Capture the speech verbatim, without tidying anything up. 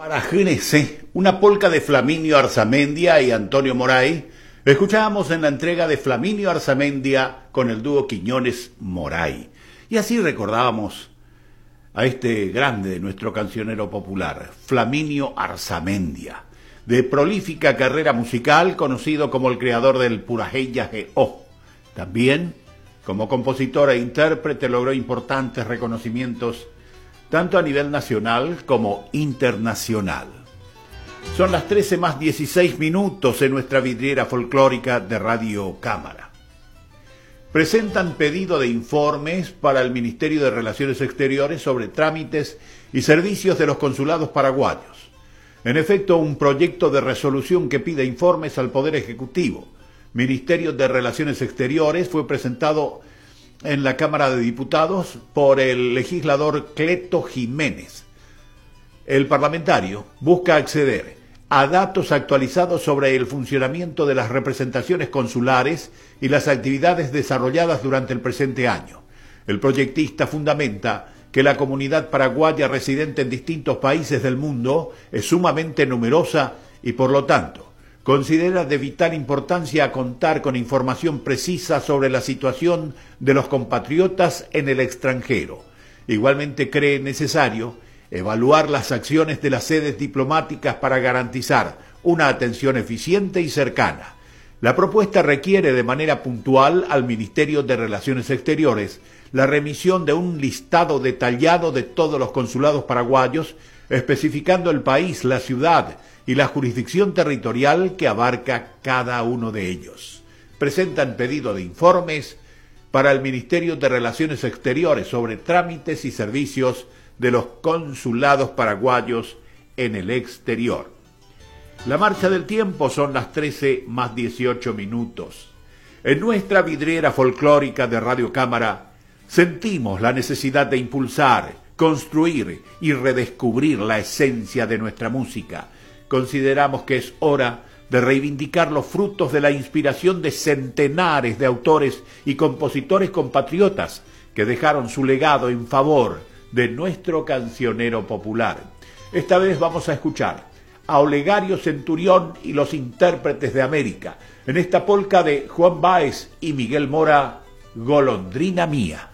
Imagínese, una polca de Flaminio Arzamendia y Antonio Moray. Escuchábamos en la entrega de Flaminio Arzamendia con el dúo Quiñones-Moray. Y así recordábamos a este grande de nuestro cancionero popular, Flaminio Arzamendia, de prolífica carrera musical, conocido como el creador del Purajeya G.O. También, como compositor e intérprete, logró importantes reconocimientos tanto a nivel nacional como internacional. Son las trece más dieciséis minutos en nuestra vidriera folclórica de Radio Cámara. Presentan pedido de informes para el Ministerio de Relaciones Exteriores sobre trámites y servicios de los consulados paraguayos. En efecto, un proyecto de resolución que pide informes al Poder Ejecutivo, Ministerio de Relaciones Exteriores, fue presentado en la Cámara de Diputados por el legislador Cleto Jiménez. El parlamentario busca acceder a datos actualizados sobre el funcionamiento de las representaciones consulares y las actividades desarrolladas durante el presente año. El proyectista fundamenta que la comunidad paraguaya residente en distintos países del mundo es sumamente numerosa y, por lo tanto, considera de vital importancia contar con información precisa sobre la situación de los compatriotas en el extranjero. Igualmente cree necesario evaluar las acciones de las sedes diplomáticas para garantizar una atención eficiente y cercana. La propuesta requiere de manera puntual al Ministerio de Relaciones Exteriores la remisión de un listado detallado de todos los consulados paraguayos, especificando el país, la ciudad y la jurisdicción territorial que abarca cada uno de ellos. Presentan pedido de informes para el Ministerio de Relaciones Exteriores sobre trámites y servicios de los consulados paraguayos en el exterior. La marcha del tiempo son las trece más dieciocho minutos. En nuestra vidriera folclórica de Radio Cámara sentimos la necesidad de impulsar, construir y redescubrir la esencia de nuestra música. Consideramos que es hora de reivindicar los frutos de la inspiración de centenares de autores y compositores compatriotas que dejaron su legado en favor de nuestro cancionero popular. Esta vez vamos a escuchar a Olegario Centurión y los Intérpretes de América en esta polca de Juan Báez y Miguel Mora, Golondrina Mía.